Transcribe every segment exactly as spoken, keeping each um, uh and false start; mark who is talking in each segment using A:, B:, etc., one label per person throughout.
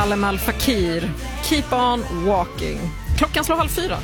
A: Salem Al Fakir. Keep on walking. Klockan slår halv fyra.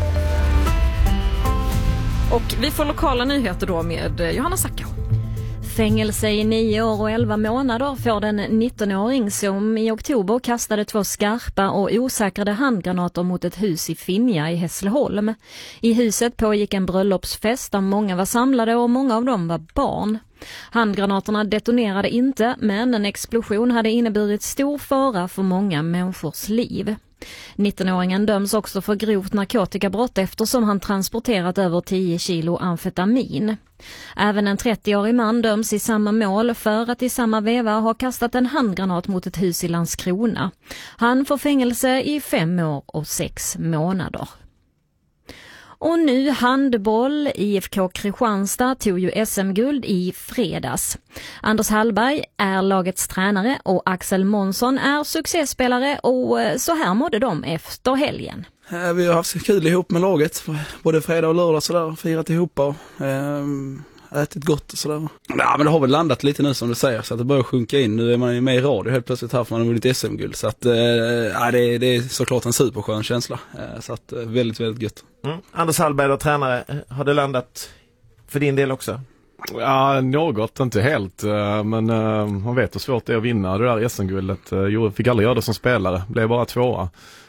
A: Och vi får lokala nyheter då med Johanna Sacco.
B: Fängelse i nio år och elva månader får den nittonåring som i oktober kastade två skarpa och osäkrade handgranater mot ett hus i Finja i Hässleholm. I huset pågick en bröllopsfest där många var samlade och många av dem var barn. Handgranaterna detonerade inte, men en explosion hade inneburit stor fara för många människors liv. nittonåringen döms också för grovt narkotikabrott eftersom han transporterat över tio kilo amfetamin. Även en trettioårig man döms i samma mål för att i samma veva ha kastat en handgranat mot ett hus i Landskrona. Han får fängelse i fem år och sex månader. Och nu handboll. I F K Kristianstad tog ju S M-guld i fredags. Anders Hallberg är lagets tränare och Axel Månsson är succéspelare, och så här mådde de efter helgen.
C: Vi har haft kul ihop med laget, både fredag och lördag sådär, firat ihop och ätit gott och sådär. Ja, men det har väl landat lite nu som du säger, så att det börjar sjunka in. Nu är man ju med i radio helt plötsligt här för man har vunnit S M-guld. Så att, ja, det, är, det är såklart en superskön känsla. Så att väldigt, väldigt gött.
D: Mm. Anders Hallberg då, tränare, har det landat för din del också?
E: Ja, något, inte helt. Men man vet hur svårt det är att vinna det där S M-guldet. Jag fick aldrig göra det som spelare, blev bara tvåa.